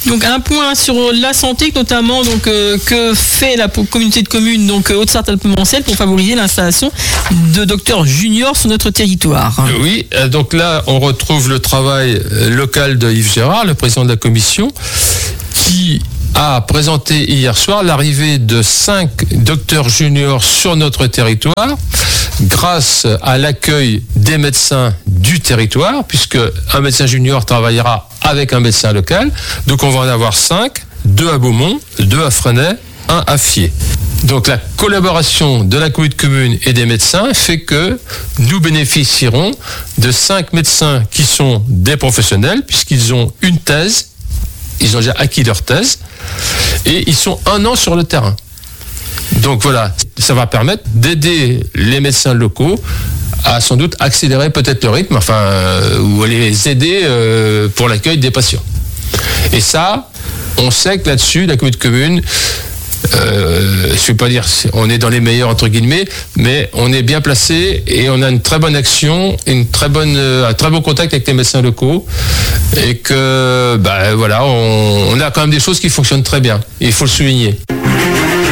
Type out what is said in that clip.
Donc un point sur la santé, notamment donc que fait la communauté de communes donc Haute-Sarthe-Alpes-Mancel pour favoriser l'installation de docteurs juniors sur notre territoire. Oui, donc là on retrouve le travail local de Yves Gérard, le président de la commission, qui a présenté hier soir l'arrivée de 5 docteurs juniors sur notre territoire grâce à l'accueil des médecins du territoire, puisque un médecin junior travaillera avec un médecin local. Donc on va en avoir 5, 2 à Beaumont, 2 à Fresnay, 1 à Fier. Donc la collaboration de la communauté de communes et des médecins fait que nous bénéficierons de 5 médecins qui sont des professionnels, puisqu'ils ont une thèse, ils ont déjà acquis leur thèse, et ils sont 1 an sur le terrain. Donc voilà, ça va permettre d'aider les médecins locaux à sans doute accélérer peut-être le rythme, ou à les aider pour l'accueil des patients. Et ça, on sait que là-dessus, la communauté de communes, je ne vais pas dire on est dans les meilleurs entre guillemets, mais on est bien placé et on a une très bonne action, un très bon contact avec les médecins locaux, et que voilà, on a quand même des choses qui fonctionnent très bien. Il faut le souligner.